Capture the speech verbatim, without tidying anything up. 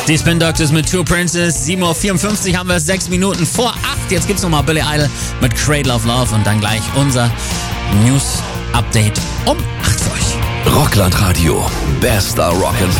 Die Spin Doctors mit Two Princes. sieben Uhr vierundfünfzig haben wir es, sechs Minuten vor acht. Jetzt gibt's nochmal Billy Idol mit Cradle of Love und dann gleich unser News-Update um acht für euch. Rockland Radio. Bester Rock'n'Funk.